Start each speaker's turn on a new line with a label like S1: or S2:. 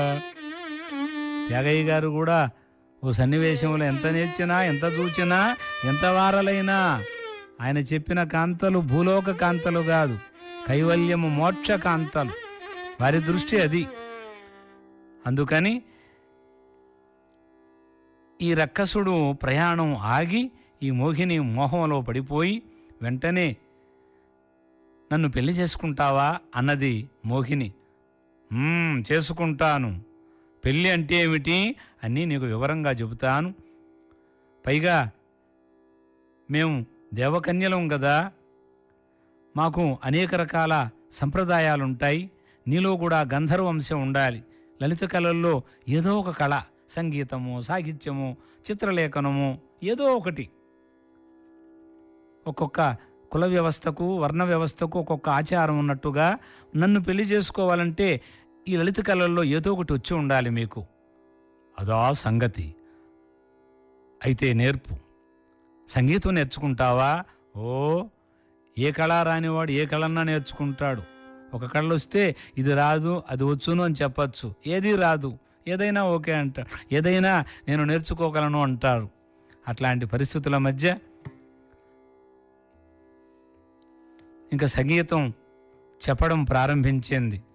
S1: త్యాగయ్య గారు కూడా ఓ సన్నివేశంలో ఎంత నేర్చినా, ఎంత చూచినా, ఎంత వారలైనా ఆయన చెప్పిన కాంతలు భూలోక కాంతలు కాదు, కైవల్యము మోక్ష కాంతలు. వారి దృష్టి అది. అందుకని ఈ రక్కసుడు ప్రయాణం ఆగి ఈ మోహిని మోహంలో పడిపోయి వెంటనే నన్ను పెళ్లి చేసుకుంటావా అన్నది మోహిని. చేసుకుంటాను. పెళ్ళి అంటే ఏమిటి అన్నీ నీకు వివరంగా చెబుతాను. పైగా మేము దేవకన్యలం కదా, మాకు అనేక రకాల సంప్రదాయాలుంటాయి. నీలో కూడా గంధర్వంశం ఉండాలి. లలిత కళల్లో ఏదో ఒక కళ, సంగీతము, సాహిత్యము, చిత్రలేఖనము, ఏదో ఒకటి. ఒక్కొక్క కుల వ్యవస్థకు, వర్ణ వ్యవస్థకు ఒక్కొక్క ఆచారం ఉన్నట్టుగా నన్ను పెళ్లి చేసుకోవాలంటే ఈ లలిత కళల్లో ఏదో ఒకటి వచ్చి ఉండాలి మీకు. అదా సంగతి. అయితే నేర్పు. సంగీతం నేర్చుకుంటావా? ఏ కళ రానివాడు ఏ కళన్నా నేర్చుకుంటాడు. ఒక కళ వస్తే ఇది రాదు అది వచ్చును అని చెప్పచ్చు. ఏది రాదు, ఏదైనా ఓకే అంటారు. ఏదైనా నేను నేర్చుకోగలను అంటారు. అట్లాంటి పరిస్థితుల మధ్య ఇంకా సంగీతం చెప్పడం ప్రారంభించింది.